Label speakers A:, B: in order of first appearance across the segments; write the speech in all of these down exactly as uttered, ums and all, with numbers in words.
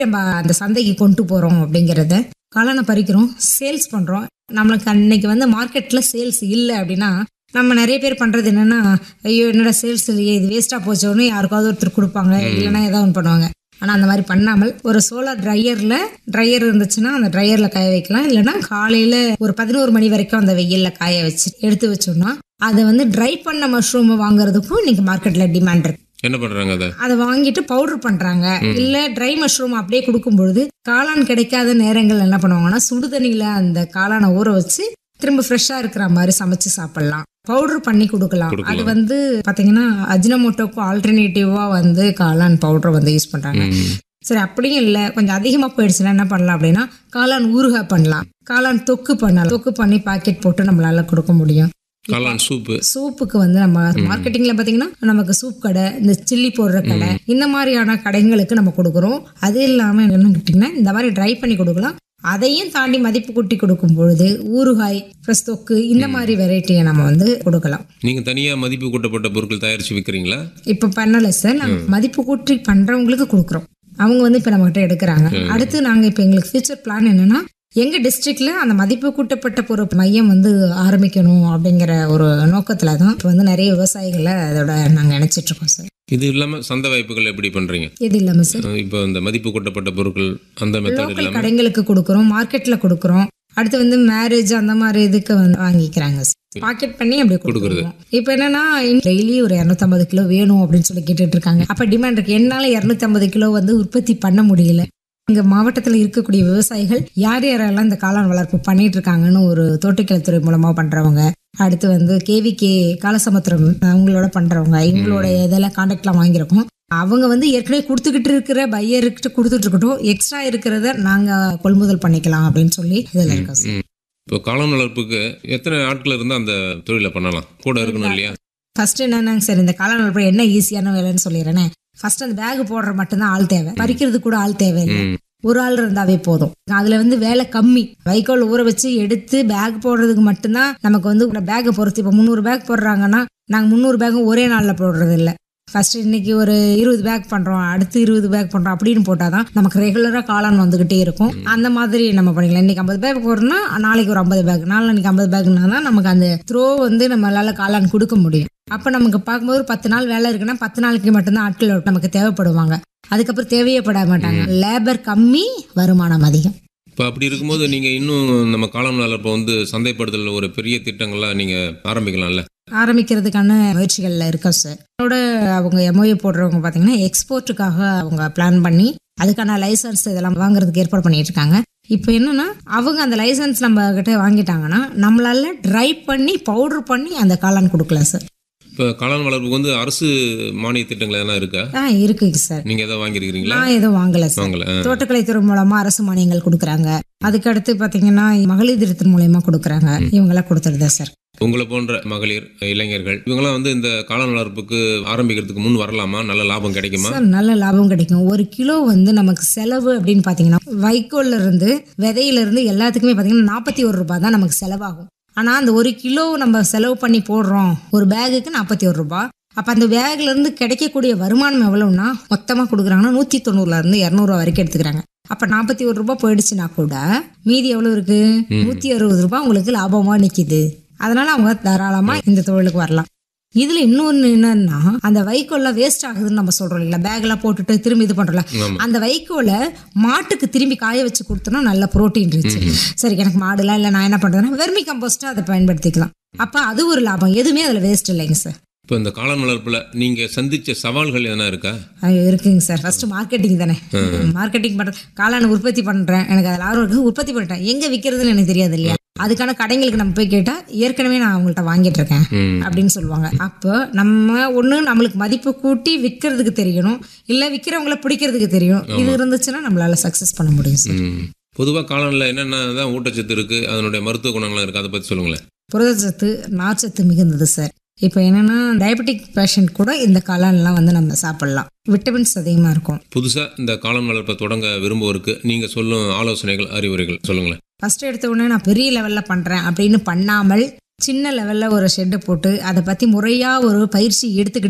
A: நம்ம அந்த சந்தைக்கு கொண்டு போறோம் அப்படிங்கறத காளானை பறிக்கிறோம், சேல்ஸ் பண்றோம். நம்மளுக்கு அன்னைக்கு வந்து மார்க்கெட்ல சேல்ஸ் இல்லை அப்படின்னா நம்ம நிறைய பேர் பண்றது என்னன்னா, ஐயோ என்னடா சேல்ஸ் இல்லையே, இது வேஸ்டா போச்சோன்னு யாருக்காவது ஒருத்தர் கொடுப்பாங்க, இல்லைன்னா ஏதாவது ஒன்று பண்ணுவாங்க. ஆனா அந்த மாதிரி பண்ணாமல் ஒரு சோலார் ட்ரையர்ல ட்ரையர் இருந்துச்சுன்னா அந்த ட்ரையர்ல காய வைக்கலாம். இல்லைன்னா காலையில ஒரு பதினோரு மணி வரைக்கும் அந்த வெயில்ல காய வச்சு எடுத்து வச்சோம்னா அதை வந்து ட்ரை பண்ண மஷ்ரூம் வாங்குறதுக்கும் இன்னைக்கு மார்க்கெட்ல டிமாண்ட் இருக்கு.
B: என்ன பண்றாங்க? அதை
A: அதை வாங்கிட்டு பவுடர் பண்றாங்க. இல்ல ட்ரை மஷ்ரூம் அப்படியே கொடுக்கும்பொழுது காளான் கிடைக்காத நேரங்கள் என்ன பண்ணுவாங்கன்னா சுடுதண்ணியில அந்த காளானை ஊற வச்சு திரும்ப ஃப்ரெஷ்ஷா இருக்கிற மாதிரி சமைச்சு சாப்பிடலாம், பவுடர் பண்ணி கொடுக்கலாம். அது வந்து பாத்தீங்கன்னா அஜினமோட்டோக்கு ஆல்டர்னேட்டிவா வந்து காளான் பவுடர் வந்து யூஸ் பண்றாங்க. சரி அப்படியும் இல்லை, கொஞ்சம் அதிகமா போயிடுச்சுன்னா என்ன பண்ணலாம் அப்படின்னா காளான் ஊறுகாய் பண்ணலாம், காளான் தொக்கு பண்ணலாம். தொக்கு பண்ணி பாக்கெட் போட்டு நம்மளால கொடுக்க முடியும்.
B: காளான் சூப்பு
A: சூப்புக்கு வந்து நம்ம மார்க்கெட்டிங்ல பாத்தீங்கன்னா நமக்கு சூப் கடை, இந்த சில்லி போடுற கடை, இந்த மாதிரியான கடைங்களுக்கு நம்ம கொடுக்குறோம். அது இல்லாம என்னன்னு கேட்டீங்கன்னா இந்த மாதிரி ட்ரை பண்ணி கொடுக்கலாம். அதையும் தாண்டி மதிப்பு கூட்டி கொடுக்கும் பொழுது ஊறுகாய், ஃப்ரெஷ் தொக்கு, இந்த மாதிரி வெரைட்டியை நம்ம வந்து கொடுக்கலாம்.
B: நீங்க தனியா மதிப்பு கூட்டப்பட்ட பொருட்கள் தயாரிச்சு விற்கிறீங்களா?
A: இப்ப பண்ணல சார், நம்ம மதிப்பு கூட்டி பண்றவங்களுக்கு கொடுக்குறோம். அவங்க வந்து இப்ப நம்ம கிட்ட எடுக்கிறாங்க. அடுத்து நாங்க இப்ப எங்களுக்கு ஃபியூச்சர் பிளான் என்னன்னா எங்க டிஸ்ட்ரிக்ட்ல அந்த மதிப்பு கூட்டப்பட்ட ஒரு மையம் வந்து ஆரம்பிக்கணும் அப்படிங்கிற ஒரு நோக்கத்துல தான் இப்ப வந்து நிறைய விவசாயிகளை அதோட நாங்க நினைச்சிட்டு இருக்கோம் சார்.
B: இது இல்லாம சந்தை வாய்ப்புகள் எப்படி பண்றீங்க?
A: இது இல்லாம சார்
B: இப்போ இந்த மதிப்பு கூட்டப்பட்ட பொருட்கள் அந்த மெத்தட் இல்லாம
A: கடைங்களுக்கு கொடுக்குறோம், மார்க்கெட்ல கொடுக்குறோம். அடுத்து வந்து மேரேஜ் அந்த மாதிரி இதுக்கு வந்து வாங்கிக்கிறாங்க, பாக்கெட் பண்ணி அப்படி கொடுக்குறது. இப்ப என்னன்னா டெய்லி ஒரு இருநூத்தி ஐம்பது கிலோ வேணும் அப்படின்னு சொல்லி கேட்டுட்டு இருக்காங்க. அப்ப டிமாண்ட் இருக்கு. என்னால இருநூத்தி ஐம்பது கிலோ வந்து உற்பத்தி பண்ண முடியல. இங்க மாவட்டத்துல இருக்கக்கூடிய விவசாயிகள் யார் யாரெல்லாம் இந்த காளான் வளர்ப்பு பண்ணிட்டு இருக்காங்கன்னு ஒரு தோட்டக்கலைத்துறை மூலமா பண்றவங்க, அடுத்து வந்து கேவிகே காலசமுத்திரம் அவங்களோட பண்றவங்க, இவங்களோட இதெல்லாம் கான்டாக்ட்லாம் வாங்கியிருக்கோம். அவங்க வந்து ஏற்கனவே கொடுத்துக்கிட்டு இருக்கிற பையர்கிட்ட கொடுத்துட்டு இருக்கட்டும், எக்ஸ்ட்ரா இருக்கிறத நாங்க கொள்முதல் பண்ணிக்கலாம் அப்படின்னு சொல்லி இதுல இருக்கோம் சார்.
B: இப்போ காளான் வளர்ப்புக்கு எத்தனை ஆட்கள் இருந்தா அந்த தொழிலை பண்ணலாம்? கூட இருக்கணும் இல்லையா?
A: ஃபர்ஸ்ட் என்னன்னாங்க சார், இந்த காளான் வளர்ப்பு என்ன ஈஸியான வேலைன்னு சொல்லிடுறேனே. ஃபர்ஸ்ட் அந்த பேக் போடுற மட்டும்தான் ஆள் தேவை, பறிக்கிறது கூட ஆள் தேவை இல்லை, ஒரு ஆள் இருந்தாவே போதும். அதுல வந்து வேலை கம்மி. வைக்கோல் ஊற வச்சு எடுத்து பேக் போடுறதுக்கு மட்டும்தான் நமக்கு வந்து பேக்கை பொறுத்து. இப்போ முந்நூறு பேக் போடுறாங்கன்னா நாங்க முந்நூறு பேக்கும் ஒரே நாள்ல போடுறது இல்லை. ஃபர்ஸ்ட் இன்னைக்கு ஒரு இருபது பேக் பண்றோம், அடுத்து இருபது பேக் பண்றோம் அப்படின்னு போட்டாதான் நமக்கு ரெகுலரா காளான் வந்துகிட்டே இருக்கும். அந்த மாதிரி நம்ம பண்ணிக்கலாம். இன்னைக்கு ஐம்பது பேக் போடுறோம்னா நாளைக்கு ஒரு ஐம்பது பேக், நாளைக்கு ஐம்பது பேக்னா தான் நமக்கு அந்த த்ரோ வந்து நம்மளால காளான் கொடுக்க முடியும். அப்ப நமக்கு பார்க்கும்போது பத்து நாள் வேலை இருக்குன்னா பத்து நாளைக்கு மட்டும்தான் ஆட்கள் நமக்கு தேவைப்படுவாங்க. அதுக்கப்புறம் தேவையப்பட மாட்டாங்க. லேபர் கம்மி, வருமானம் அதிகம்.
B: இப்போ அப்படி இருக்கும்போது நீங்க இன்னும் நம்ம காளான் வளர்ப்பை வந்து சந்தைப்படுத்தல ஒரு பெரிய திட்டங்கள்லாம் நீங்க ஆரம்பிக்கலாம்ல?
A: ஆரம்பிக்கிறதுக்கான முயற்சிகள்ல இருக்கோம் சார். அதோட அவங்க எம்ஓஏ போடுறவங்க பாத்தீங்கன்னா எக்ஸ்போர்ட்டுக்காக அவங்க பிளான் பண்ணி அதுக்கான லைசன்ஸ் இதெல்லாம் வாங்குறதுக்கு ஏற்பாடு பண்ணிட்டு இருக்காங்க. இப்போ என்னன்னா அவங்க அந்த லைசன்ஸ் நம்ம கிட்ட வாங்கிட்டாங்கன்னா நம்மளால ட்ரை பண்ணி பவுடர் பண்ணி அந்த காளான் கொடுக்கலாம் சார்.
B: இப்போ காளான் வளர்ப்புக்கு வந்து அரசு மானிய திட்டங்கள் எதனா இருக்கா?
A: ஆ இருக்குங்க சார்.
B: நீங்க எதாவது வாங்கியிருக்கீங்களா?
A: நான் எதுவும் வாங்கல சார். தோட்டக்கலைத்துறை மூலமா அரசு மானியங்கள் கொடுக்குறாங்க. அதுக்கு அடுத்து பாத்தீங்கன்னா மகளிர் திட்டத்தின் மூலமா கொடுக்குறாங்க. இவங்கெல்லாம் கொடுத்துருதா சார்.
B: உங்களை போன்ற மகளிர், இளைஞர்கள் இவங்கெல்லாம் வந்து இந்த காளான் வளர்ப்புக்கு ஆரம்பிக்கிறதுக்கு முன் வரலாமா? நல்ல லாபம் கிடைக்குமா?
A: சார் நல்ல லாபம் கிடைக்கும். ஒரு கிலோ வந்து நமக்கு செலவு அப்படின்னு பாத்தீங்கன்னா வைக்கோல்ல இருந்து விதையில இருந்து எல்லாத்துக்குமே பாத்தீங்கன்னா நாற்பத்தி ஒரு ரூபாய் தான் நமக்கு செலவாகும். ஆனா அந்த ஒரு கிலோ நம்ம செலவு பண்ணி போடுறோம், ஒரு பேகுக்கு நாற்பத்தி ஒரு ரூபாய். அப்ப அந்த பேக்ல இருந்து கிடைக்கக்கூடிய வருமானம் எவ்வளவுனா மொத்தமா கொடுக்குறாங்கன்னா நூத்தி தொண்ணூறுல இருந்து இருநூறு ரூபாய் வரைக்கும் எடுத்துக்கிறாங்க. அப்ப நாற்பத்தி ஒரு ரூபாய் போயிடுச்சுன்னா கூட மீதி எவ்வளவு இருக்கு? நூத்தி அறுபது ரூபாய் உங்களுக்கு லாபமா நிக்குது. அதனால அவங்க தாராளமா இந்த தொழிலுக்கு வரலாம். இதுல இன்னொன்னு என்னன்னா அந்த வைக்கோல்ல வேஸ்ட் ஆகுதுன்னு நம்ம சொல்றோம் இல்ல, பேக்ல போட்டுட்டு திரும்பி இது பண்றோம்ல, அந்த வைக்கோலை மாட்டுக்கு திரும்பி காய வச்சு கொடுத்தோம்னா நல்ல புரோட்டீன் இருந்துச்சு. சரி எனக்கு மாடுலாம் இல்ல, நான் என்ன பண்றேன்னா வெர்மி கம்போஸ்டா அதை பயன்படுத்திக்கலாம். அப்ப அது ஒரு லாபம். எதுவுமே அதுல வேஸ்ட் இல்லைங்க சார்.
B: இப்போ இந்த காளான் வளர்ப்புல நீங்க சந்திச்ச சவால்கள் எதனா இருக்கா?
A: இருக்குங்க சார். ஃபர்ஸ்ட் மார்க்கெட்டிங் தானே. மார்க்கெட்டிங் பண்ற காளான் உற்பத்தி பண்றேன், எனக்கு அதில் ஆர்வம் இருக்கு, உற்பத்தி பண்ணிட்டேன், எங்க விற்கிறதுன்னு எனக்கு தெரியாது இல்லையா. அதுக்கான கடைங்களுக்கு நம்ம போய் கேட்டா ஏற்கனவே நான் அவங்கள்ட்ட வாங்கிட்டு இருக்கேன் அப்படின்னு சொல்லுவாங்க. அப்போ நம்ம ஒண்ணு நம்மளுக்கு மதிப்பு கூட்டி விற்கிறதுக்கு தெரியணும், இல்ல விற்கிறவங்கள பிடிக்கிறதுக்கு தெரியும். இது இருந்துச்சுன்னா நம்மளால சக்சஸ் பண்ண முடியும் சார்.
B: பொதுவாக காளான்ல என்னென்ன ஊட்டச்சத்து இருக்கு, அதனுடைய மருத்துவ குணங்கள்லாம் இருக்கு, அதை பத்தி சொல்லுங்களேன்.
A: புரதச்சத்து, நார்ச்சத்து மிகுந்தது சார். இப்போ என்னன்னா டயபெட்டிக் பேஷண்ட் கூட இந்த காளான்லாம் வந்து நம்ம சாப்பிடலாம். விட்டமின்ஸ் அதிகமா இருக்கும்.
B: புதுசா இந்த காளான் வளர்ப்பை தொடங்க விரும்புவோருக்கு நீங்க சொல்லும் ஆலோசனைகள், அறிவுரைகள் சொல்லுங்களேன்.
A: ஃபர்ஸ்ட் எடுத்த உடனே நான் பெரிய லெவல்ல பண்றேன் அப்படின்னு பண்ணாமல் சின்ன லெவல்ல ஒரு ஷெட்டை போட்டு அதை பத்தி முறையா ஒரு பயிற்சி எடுத்துக்கிட்டு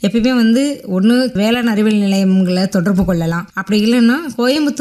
A: எப்பயுமே வந்து ஒன்று வேளாண் அறிவியல் நிலையங்களை தொடர்பு கொள்ளலாம். அப்படி இல்லைன்னா கோயம்புத்தூர்